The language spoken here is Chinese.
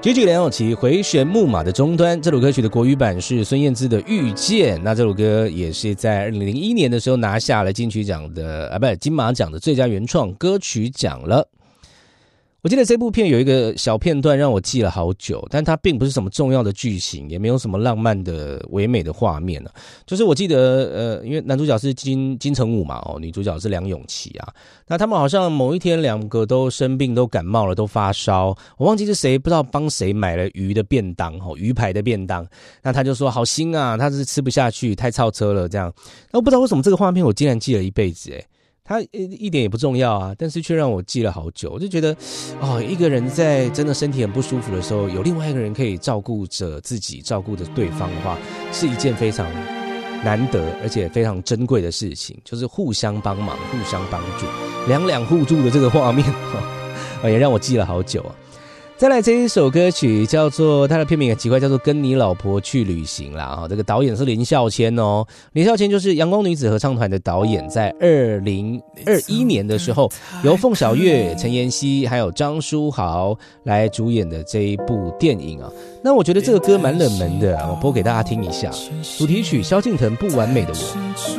GG 梁咏琪回旋木马的终端，这首歌曲的国语版是孙燕姿的遇见。那这首歌也是在2001年的时候拿下了金马奖的最佳原创歌曲奖了。我记得这部片有一个小片段让我记了好久，但它并不是什么重要的剧情，也没有什么浪漫的唯美的画面啊。就是我记得因为男主角是金城武嘛，女主角是梁咏琪啊。那他们好像某一天两个都生病，都感冒了，都发烧，我忘记是谁，不知道帮谁买了鱼的便当，鱼排的便当。那他就说好腥啊，他是吃不下去，太超车了这样。那我不知道为什么这个画面我竟然记了一辈子它一点也不重要啊，但是却让我记了好久。我就觉得一个人在真的身体很不舒服的时候，有另外一个人可以照顾着自己，照顾着对方的话，是一件非常难得而且非常珍贵的事情，就是互相帮忙互相帮助，两互助的这个画面也让我记了好久啊。再来这一首歌曲叫做，它的片名很奇怪，叫做跟你老婆去旅行啦。这个导演是林孝谦林孝谦就是阳光女子合唱团的导演，在2021年的时候由凤小岳、陈妍希还有张书豪来主演的这一部电影啊。那我觉得这个歌蛮冷门的我播给大家听一下，主题曲萧敬腾不完美的我。